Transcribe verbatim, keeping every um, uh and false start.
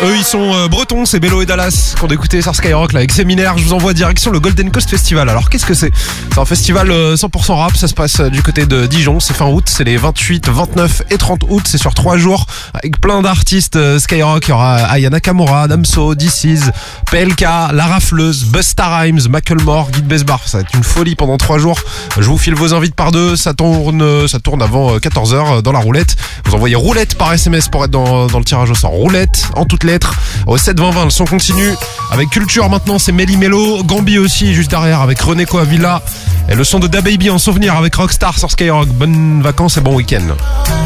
Eux ils sont euh, bretons, c'est Bello et Dallas qu'on écoutait sur Skyrock là avec Séminaire. Je vous envoie direction le Golden Coast Festival. Alors qu'est-ce que c'est? C'est un festival euh, cent pour cent rap, ça se passe euh, du côté de Dijon, c'est fin août, c'est les vingt-huit, vingt-neuf et trente août, c'est sur trois jours avec plein d'artistes euh, Skyrock. Il y aura Aya Nakamura, Damso, D C Z, P L K, La Rafleuse, Busta Rhymes, Macklemore, Guy de Besbar. Ça va être une folie pendant trois jours. Je vous file vos invites par deux, ça tourne, ça tourne avant quatorze heures dans la roulette. Vous envoyez roulette par S M S pour être dans, dans le tirage au sort. Roulette en toutes lettres au sept vingt vingt. Le son continue avec Culture maintenant, c'est Melly Mello, Gambi aussi juste derrière avec René Coavilla et le son de DaBaby en souvenir avec Rockstar sur Skyrock. Bonnes vacances et bon week-end.